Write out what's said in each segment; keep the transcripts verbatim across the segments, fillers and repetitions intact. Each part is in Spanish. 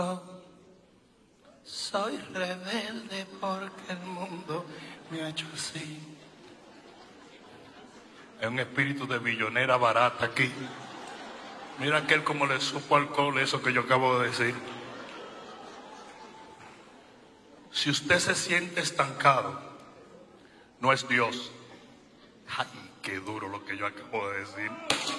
Soy rebelde porque el mundo me ha hecho así. Es un espíritu de billonera barata aquí. Mira aquel como le supo alcohol eso que yo acabo de decir. Si usted se siente estancado, no es Dios. Ay, qué duro lo que yo acabo de decir.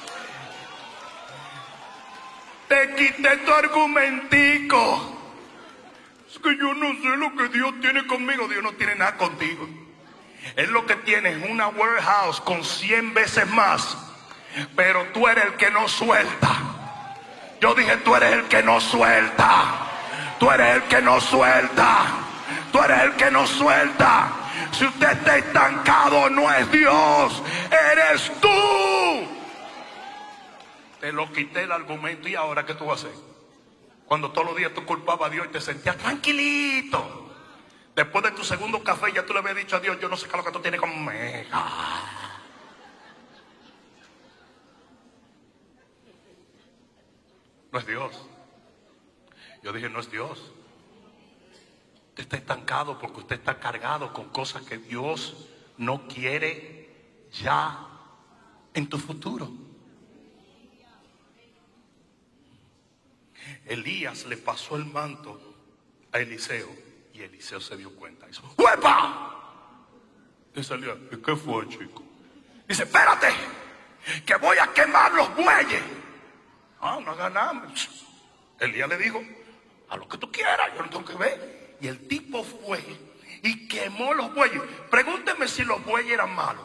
Te quité tu argumentico. Es que yo no sé lo que Dios tiene conmigo. Dios no tiene nada contigo. Es lo que tiene es una warehouse con cien veces más. Pero tú eres el que no suelta. Yo dije, tú eres el que no suelta. Tú eres el que no suelta. Tú eres el que no suelta. Si usted está estancado, no es Dios, eres tú. Te lo quité el argumento. ¿Y ahora qué tú vas a hacer? Cuando todos los días tú culpabas a Dios y te sentías tranquilito. Después de tu segundo café ya tú le habías dicho a Dios, yo no sé qué es lo que tú tienes conmigo. No es Dios. Yo dije, no es Dios. Usted está estancado porque usted está cargado con cosas que Dios no quiere ya en tu futuro. Elías le pasó el manto a Eliseo y Eliseo se dio cuenta. Hizo ¡huepa! Dice Elías, ¿qué fue, chico? Dice, espérate, que voy a quemar los bueyes. Ah, no haga nada. Elías le dijo, a lo que tú quieras, yo no tengo que ver. Y el tipo fue y quemó los bueyes. Pregúnteme si los bueyes eran malos.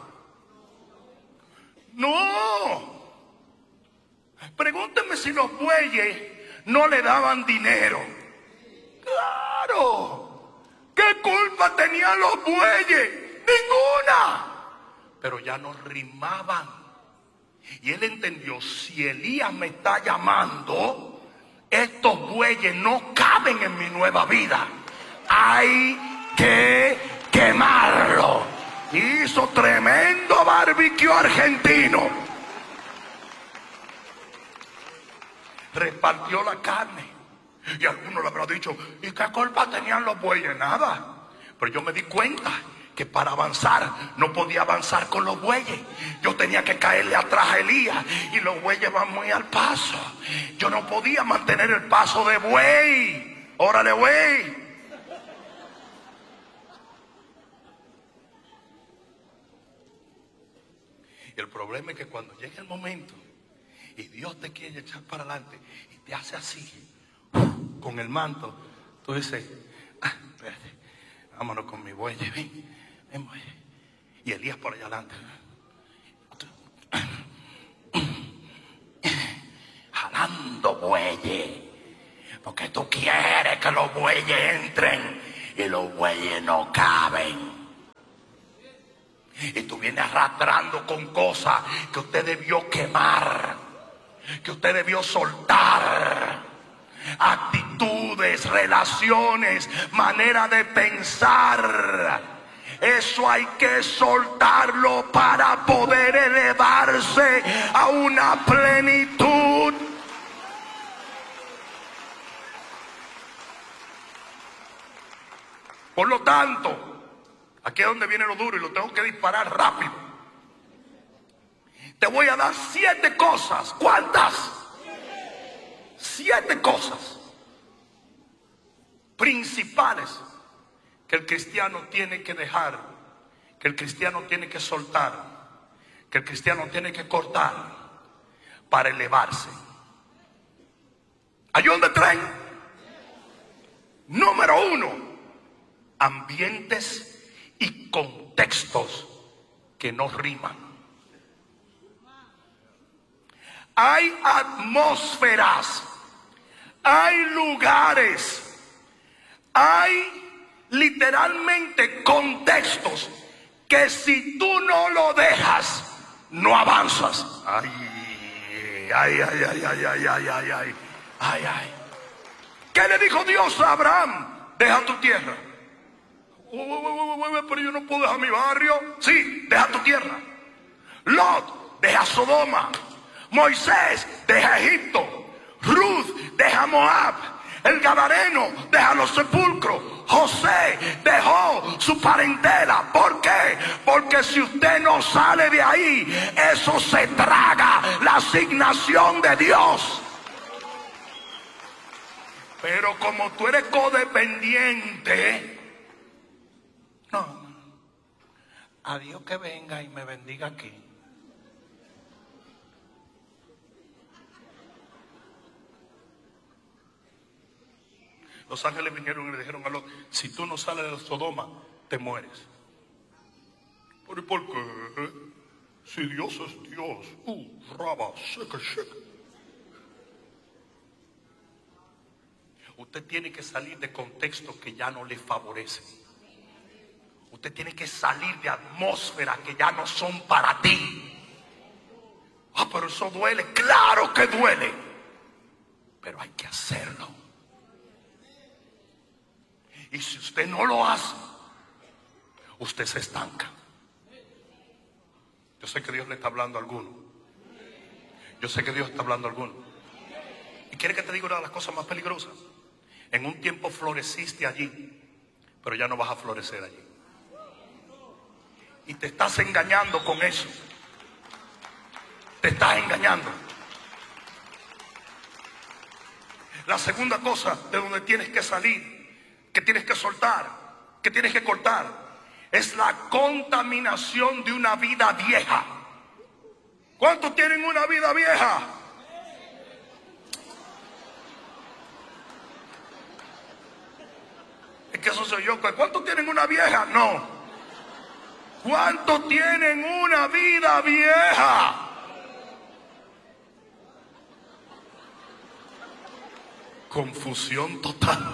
No. Pregúnteme si los bueyes no le daban dinero. Claro. ¿Qué culpa tenían los bueyes? Ninguna. Pero ya no rimaban. Y él entendió, si Elías me está llamando, estos bueyes no caben en mi nueva vida. Hay que quemarlo. Hizo tremendo barbecue argentino. Repartió la carne. Y algunos le habrán dicho, ¿y qué culpa tenían los bueyes? Nada. Pero yo me di cuenta que para avanzar no podía avanzar con los bueyes. Yo tenía que caerle atrás a Elías y los bueyes van muy al paso. Yo no podía mantener el paso de buey. Órale, buey. Y el problema es que cuando llega el momento y Dios te quiere echar para adelante y te hace así con el manto, tú dices, ah, espérate, vámonos con mi buey, ven, ven buey. Y Elías por allá adelante, jalando bueyes, porque tú quieres que los bueyes entren y los bueyes no caben. Y tú vienes arrastrando con cosas que usted debió quemar, que usted debió soltar. Actitudes, relaciones, manera de pensar. Eso hay que soltarlo para poder elevarse a una plenitud. Por lo tanto, aquí es donde viene lo duro y lo tengo que disparar rápido. Te voy a dar siete cosas. ¿Cuántas? Siete cosas principales que el cristiano tiene que dejar, que el cristiano tiene que soltar, que el cristiano tiene que cortar para elevarse. ¿Ayúdame de tren? Número uno, ambientes y contextos que no riman. Hay atmósferas, hay lugares, hay literalmente contextos que si tú no lo dejas, no avanzas. Ay, ay, ay, ay, ay, ay, ay, ay, ay, ay, ay. ¿Qué le dijo Dios a Abraham? Deja tu tierra. Pero yo no puedo dejar mi barrio. Sí, deja tu tierra. Lot, deja Sodoma. Moisés, deja Egipto. Ruth, deja Moab. El gadareno deja los sepulcros. José dejó su parentela. ¿Por qué? Porque si usted no sale de ahí, eso se traga la asignación de Dios. Pero como tú eres codependiente, no, a Dios que venga y me bendiga aquí. Los ángeles vinieron y le dijeron a Lot: si tú no sales de Sodoma, te mueres. ¿Pero por qué? Si Dios es Dios. Uh, raba, seca, seca. Usted tiene que salir de contextos que ya no le favorecen. Usted tiene que salir de atmósferas que ya no son para ti. Ah, pero eso duele. Claro que duele. Pero hay que hacerlo. Y si usted no lo hace, usted se estanca. Yo sé que Dios le está hablando a alguno. Yo sé que Dios está hablando a alguno. ¿Y quiere que te diga una de las cosas más peligrosas? En un tiempo floreciste allí, pero ya no vas a florecer allí. Y te estás engañando con eso. Te estás engañando. La segunda cosa de donde tienes que salir, que tienes que soltar, que tienes que cortar, es la contaminación de una vida vieja. ¿Cuántos tienen una vida vieja? Es que eso soy yo. ¿Cuántos tienen una vieja? No. ¿Cuántos tienen una vida vieja? Confusión total.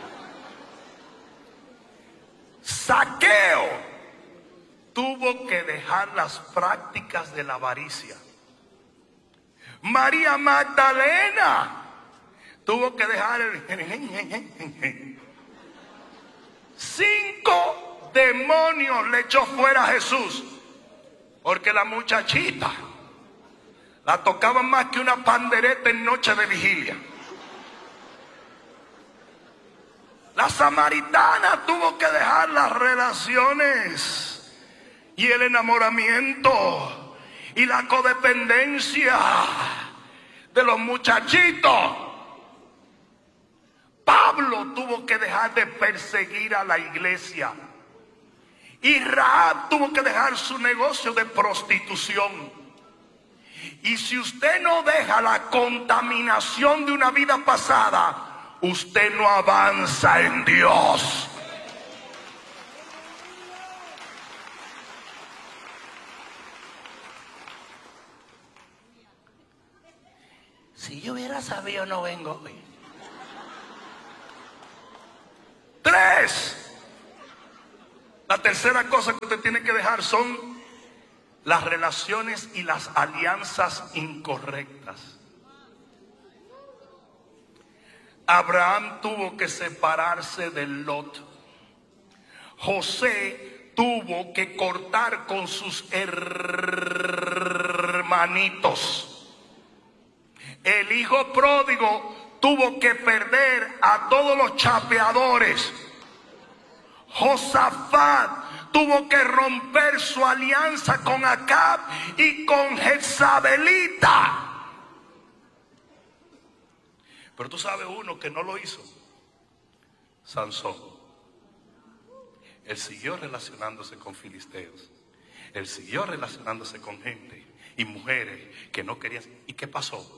Zaqueo tuvo que dejar las prácticas de la avaricia. María Magdalena tuvo que dejar el... Cinco demonios le echó fuera a Jesús, porque la muchachita la tocaban más que una pandereta en noche de vigilia. La samaritana tuvo que dejar las relaciones y el enamoramiento y la codependencia de los muchachitos. Pablo tuvo que dejar de perseguir a la iglesia. Y Rahab tuvo que dejar su negocio de prostitución. Y si usted no deja la contaminación de una vida pasada, usted no avanza en Dios. Si yo hubiera sabido, no vengo hoy. Tres. La tercera cosa que usted tiene que dejar son las relaciones y las alianzas incorrectas. Abraham tuvo que separarse de Lot. José tuvo que cortar con sus hermanitos. El hijo pródigo tuvo que perder a todos los chapeadores. Josafat tuvo que romper su alianza con Acab y con Jezabelita. Pero tú sabes uno que no lo hizo. Sansón. Él siguió relacionándose con filisteos. Él siguió relacionándose con gente y mujeres que no querían. ¿Y qué pasó?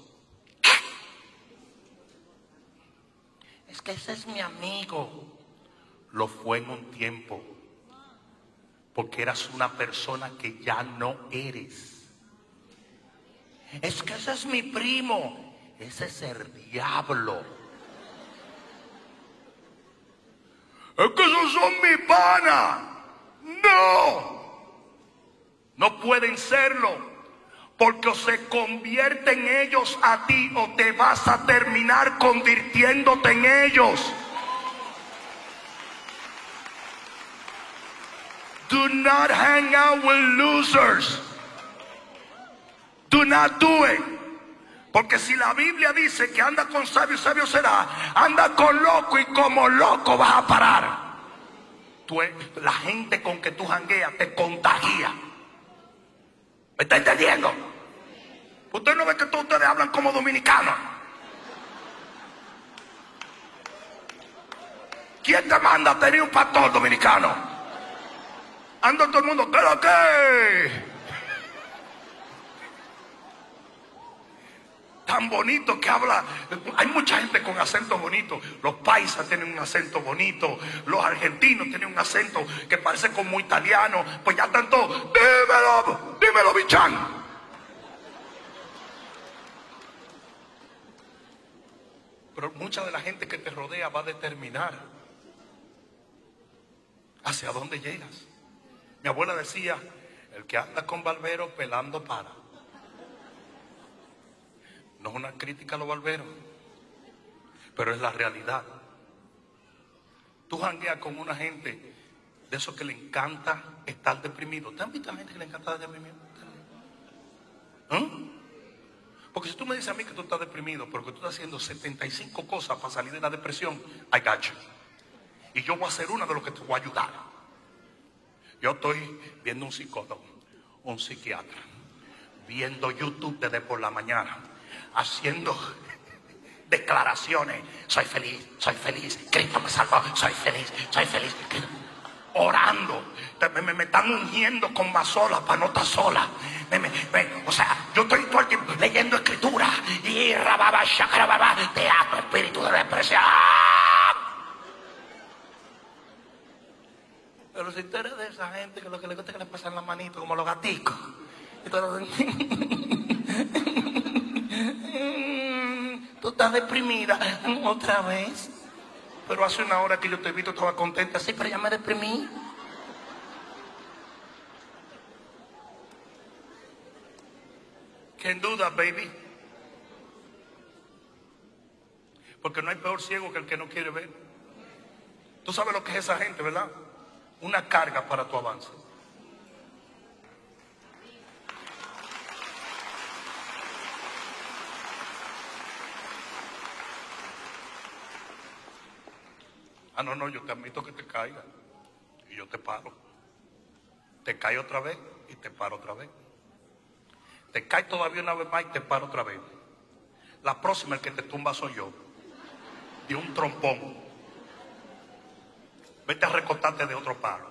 Es que ese es mi amigo. Lo fue en un tiempo, porque eras una persona que ya no eres. Es que ese es mi primo. Ese es el diablo. Es que esos son mi pana. No. No pueden serlo, porque o se convierten ellos a ti o te vas a terminar convirtiéndote en ellos. Do not hang out with losers. Do not do it. Porque si la Biblia dice que anda con sabio, sabio será, anda con loco y como loco vas a parar. Tú, la gente con que tú jangueas te contagia. ¿Me está entendiendo? Usted no ve que todos ustedes hablan como dominicanos. ¿Quién te manda a tener un pastor dominicano? Anda todo el mundo, ¿qué es lo que? Tan bonito que habla. Hay mucha gente con acento bonito. Los paisas tienen un acento bonito. Los argentinos tienen un acento que parece como italiano. Pues ya están todos, dímelo, dímelo, bichán. Pero mucha de la gente que te rodea va a determinar hacia dónde llegas. Mi abuela decía, el que anda con barbero pelando para. No es una crítica a los barberos, pero es la realidad. Tú jangueas con una gente de esos que le encanta estar deprimido. ¿Te han visto a gente que le encanta estar deprimido? ¿Eh? Porque si tú me dices a mí que tú estás deprimido, pero que tú estás haciendo setenta y cinco cosas para salir de la depresión, I got you. Y yo voy a ser una de los que te voy a ayudar. Yo estoy viendo un psicólogo, un psiquiatra, viendo YouTube desde por la mañana, haciendo declaraciones. Soy feliz, soy feliz, Cristo me salvó, soy feliz, soy feliz. Orando, me, me, me están ungiendo con más sola para no estar sola. Me, me, me, o sea, yo estoy todo el tiempo leyendo escritura y rababa, shakarababa, te amo, espíritu de depresión. Pero si tú eres de esa gente que lo que le gusta es que le pasan la manito como los gaticos. Y todo... Tú estás deprimida otra vez. Pero hace una hora que yo te he visto, estaba contenta. Sí, pero ya me deprimí. Can do that, baby. Porque no hay peor ciego que el que no quiere ver. Tú sabes lo que es esa gente, ¿verdad? Una carga para tu avance. Ah, no, no, yo te admito que te caiga y yo te paro. Te cae otra vez y te paro otra vez. Te cae todavía una vez más y te paro otra vez. La próxima el que te tumba soy yo. De un trompón. Vete a recostarte de otro palo.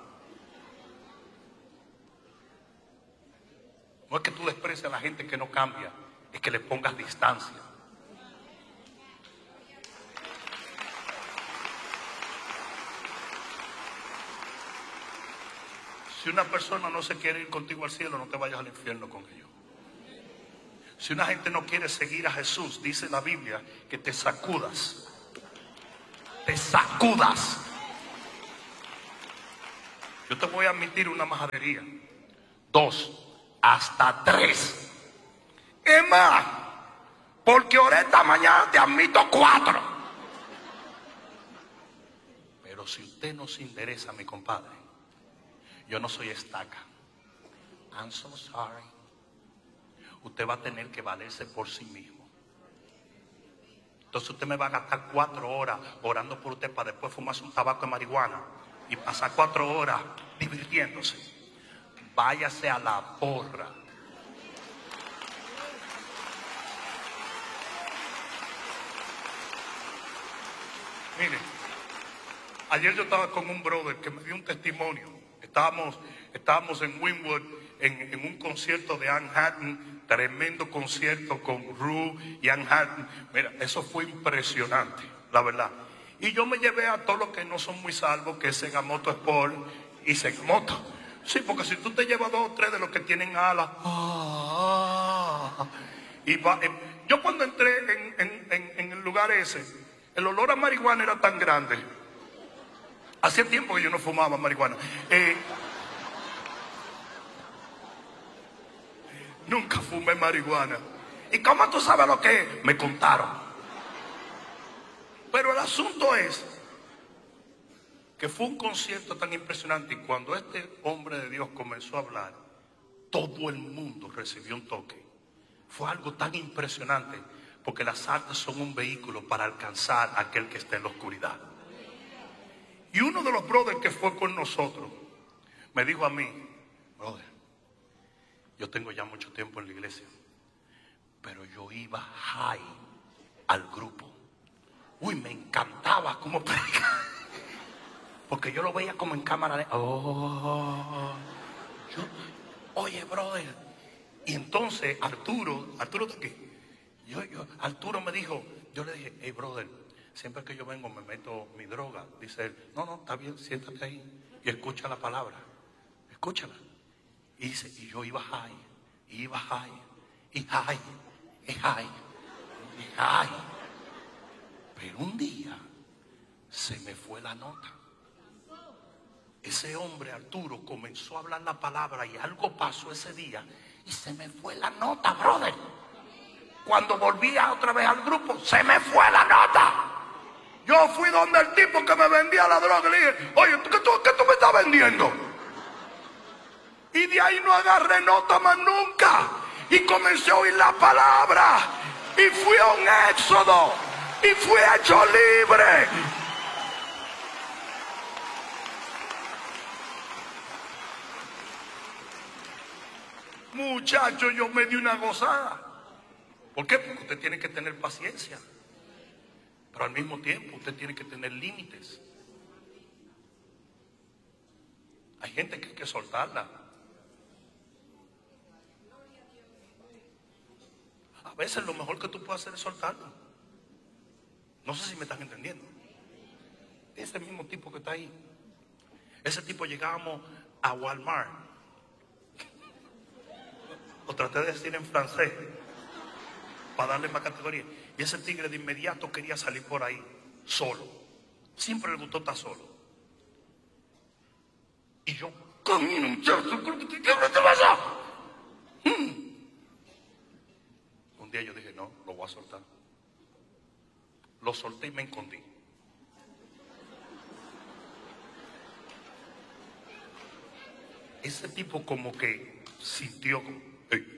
No es que tú desprecias a la gente que no cambia, es que le pongas distancia. Si una persona no se quiere ir contigo al cielo, no te vayas al infierno con ellos. Si una gente no quiere seguir a Jesús, dice la Biblia que te sacudas. Te sacudas. Yo te voy a admitir una majadería. Dos, hasta tres. Es más, porque oré esta mañana te admito cuatro. Pero si usted no se interesa, mi compadre, yo no soy estaca. I'm so sorry. Usted va a tener que valerse por sí mismo. Entonces usted me va a gastar cuatro horas orando por usted para después fumarse un tabaco de marihuana y pasar cuatro horas divirtiéndose. Váyase a la porra. Mire, ayer yo estaba con un brother que me dio un testimonio. Estábamos, estábamos en Wynwood en, en un concierto de Anne Hatton, tremendo concierto con Rue y Anne Hatton. Mira, eso fue impresionante, la verdad. Y yo me llevé a todos los que no son muy salvos, que es Sega Moto Sport y Sega Moto. Sí, porque si tú te llevas dos o tres de los que tienen alas, ah, y va, eh, yo cuando entré en, en, en, en el lugar ese, el olor a marihuana era tan grande. Hacía tiempo que yo no fumaba marihuana. Eh, nunca fumé marihuana. ¿Y cómo tú sabes lo que es? Me contaron. Pero el asunto es que fue un concierto tan impresionante y cuando este hombre de Dios comenzó a hablar, todo el mundo recibió un toque. Fue algo tan impresionante. Porque las artes son un vehículo para alcanzar a aquel que está en la oscuridad. Y uno de los brothers que fue con nosotros me dijo a mí: brother, yo tengo ya mucho tiempo en la iglesia, pero yo iba high al grupo. Uy, me encantaba cómo predicaba, porque yo lo veía como en cámara de... Oh, yo, oye, brother. Y entonces Arturo, Arturo está aquí. Yo, yo, Arturo me dijo, yo le dije: hey, brother, siempre que yo vengo me meto mi droga. Dice él: no, no, está bien, siéntate ahí y escucha la palabra, escúchala. Y dice, y yo iba high, y iba high, y high, y high, y high. Pero un día se me fue la nota. Ese hombre, Arturo, comenzó a hablar la palabra y algo pasó ese día y se me fue la nota, brother. Cuando volvía otra vez al grupo, se me fue la nota. Yo fui donde el tipo que me vendía la droga y le dije: oye, ¿qué tú, qué tú me estás vendiendo? Y de ahí no agarré nota más nunca. Y comencé a oír la palabra. Y fui a un éxodo. Y fui hecho libre. Muchacho, yo me di una gozada. ¿Por qué? Porque usted tiene que tener paciencia. Pero al mismo tiempo usted tiene que tener límites. Hay gente que hay que soltarla. A veces lo mejor que tú puedes hacer es soltarlo. No sé si me están entendiendo. Ese mismo tipo que está ahí, ese tipo, llegábamos a Walmart. Lo traté de decir en francés para darle más categoría. Y ese tigre de inmediato quería salir por ahí solo. Siempre le gustó estar solo. Y yo, camino, muchacho, ¿qué te pasa? Hmm. Un día yo dije: no, lo voy a soltar. Lo solté y me escondí. Ese tipo como que sintió como, hey.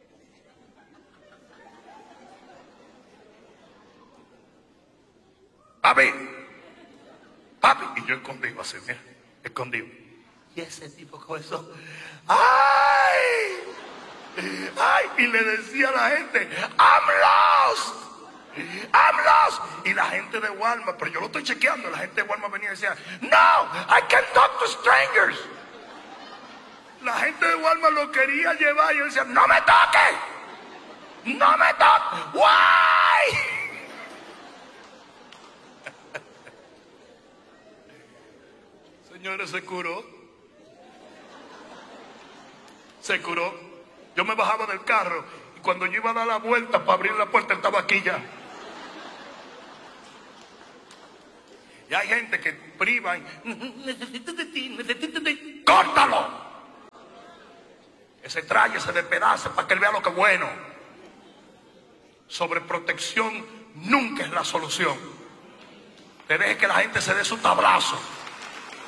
Papi, papi. Y yo escondido así, mira, escondido. Y ese tipo con eso, ¡ay! ¡Ay! Y le decía a la gente: I'm lost, I'm lost. Y la gente de Walmart, pero yo lo estoy chequeando, la gente de Walmart venía y decía: no, I can't talk to strangers. La gente de Walmart lo quería llevar y yo decía: no me toques, no me toques. Why? Señores, se curó. Se curó. Yo me bajaba del carro y cuando yo iba a dar la vuelta para abrir la puerta, él estaba aquí ya. Y hay gente que privan: necesito de ti, necesito de ti. ¡Córtalo! Ese traje se despedaza para que él vea lo que es bueno. Sobreprotección nunca es la solución. Te deje que la gente se dé su tablazo.